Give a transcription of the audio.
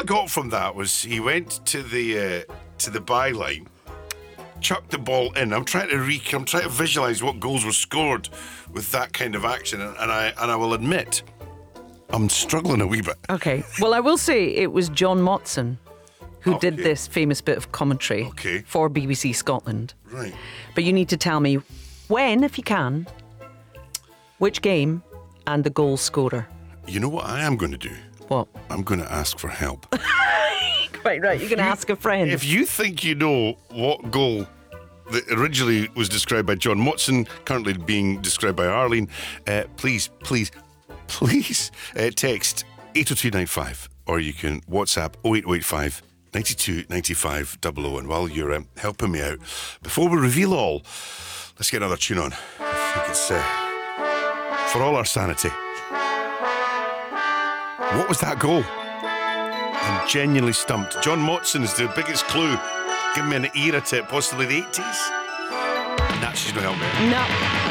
got from that was he went to the byline, chucked the ball in. I'm trying to visualise what goals were scored with that kind of action, and I will admit, I'm struggling a wee bit. Okay. Well, I will say it was John Motson who did this famous bit of commentary for BBC Scotland. Right. But you need to tell me when, if you can, which game and the goal scorer. You know what I am going to do? What? I'm going to ask for help. Right, you're going to ask a friend. If you think you know what goal that originally was described by John Motson, currently being described by Arlene, please text 80295, or you can WhatsApp 08885 92 95 00. And while you're helping me out, before we reveal all, let's get another tune on. I think it's for all our sanity. What was that goal? I'm genuinely stumped. John Motson is the biggest clue. Give me an era tip, possibly the 80s. Nah, she's not helping me. No.